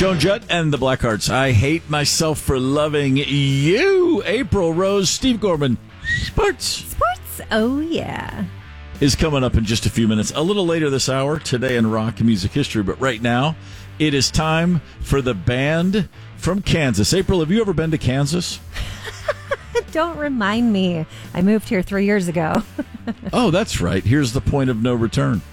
Joan Jett and the Blackhearts. I hate myself for loving you. April Rose, Steve Gorman. Sports. Oh, yeah. Is coming up in just a few minutes. A little later this hour, today in rock music history. But right now, it is time for the band from Kansas. April, have you ever been to Kansas? Don't remind me. I moved here 3 years ago. Oh, that's right. Here's the point of no return.